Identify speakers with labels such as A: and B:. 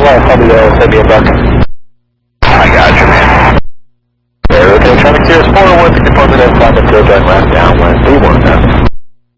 A: probably send me a buck.
B: I got you, man.
A: Okay, traffic 04, with the component of climate field going left downwind, 319.